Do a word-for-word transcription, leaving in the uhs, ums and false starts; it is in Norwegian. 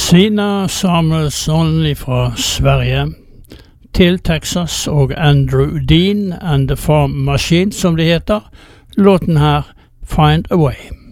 Sina Samuelsson fra Sverige til Texas og Andrew Dean and the Farm Machine, som det heter. Låten her, Find a Way.